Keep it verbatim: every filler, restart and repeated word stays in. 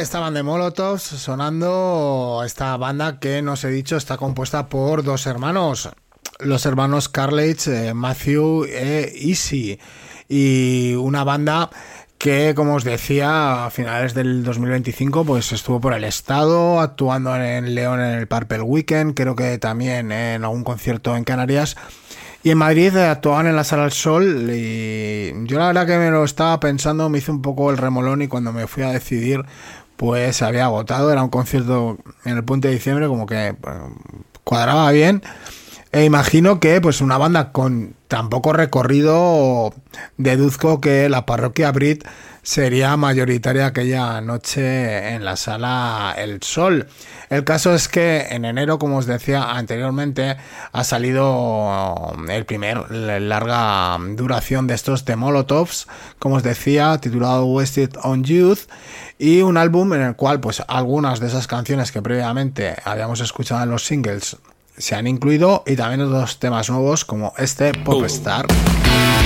estaban de Molotov sonando esta banda que, no os he dicho, está compuesta por dos hermanos, los hermanos Carledge, eh, Matthew e Easy, y una banda que, como os decía, a finales del dos mil veinticinco pues estuvo por el estado, actuando en León en el Purple Weekend, creo que también en algún concierto en Canarias. Y en Madrid actuaban en la Sala del Sol y yo la verdad que me lo estaba pensando, me hizo un poco el remolón y cuando me fui a decidir pues se había agotado, era un concierto en el Puente de Diciembre, como que pues, cuadraba bien. E imagino que pues una banda con tan poco recorrido, deduzco que la parroquia Brit sería mayoritaria aquella noche en la Sala El Sol. El caso es que en enero, como os decía anteriormente, ha salido el primer larga duración de estos de Molotovs, como os decía, titulado Wasted on Youth, y un álbum en el cual pues algunas de esas canciones que previamente habíamos escuchado en los singles se han incluido y también otros temas nuevos como este Popstar.